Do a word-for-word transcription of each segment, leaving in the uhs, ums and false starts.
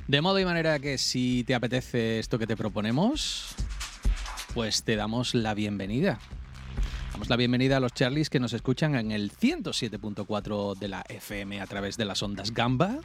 De modo y manera que si te apetece esto que te proponemos, pues te damos la bienvenida. Damos la bienvenida a los Charlies que nos escuchan en el ciento siete punto cuatro de la F M a través de las ondas Gamba,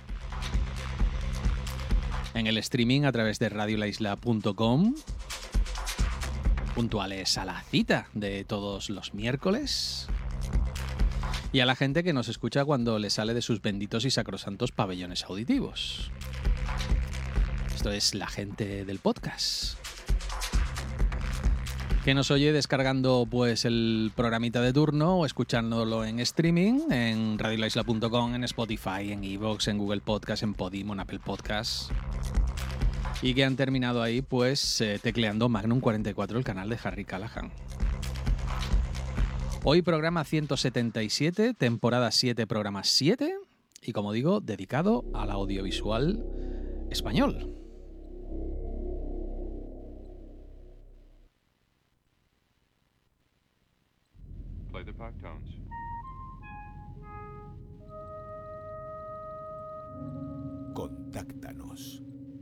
en el streaming a través de radio la isla punto com, puntuales a la cita de todos los miércoles, y a la gente que nos escucha cuando le sale de sus benditos y sacrosantos pabellones auditivos. Esto es la gente del podcast, que nos oye descargando pues el programita de turno o escuchándolo en streaming en radio la isla punto com, en Spotify, en iVoox, en Google Podcast, en Podimo, en Apple Podcast, y que han terminado ahí pues eh, tecleando Magnum cuarenta y cuatro, el canal de Harry Callahan. Hoy programa ciento setenta y siete, temporada siete, programa siete, y como digo, dedicado al audiovisual español. Play the back tones. Contáctanos.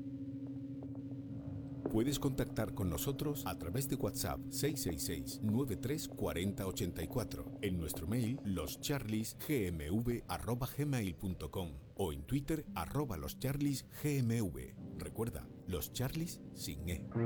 Puedes contactar con nosotros a través de WhatsApp seis seis seis, nueve tres cuatro cero ocho cuatro, en nuestro mail loscharliesgmv arroba gmail punto com o en Twitter arroba loscharliesgmv. Recuerda, los Charlies sin E.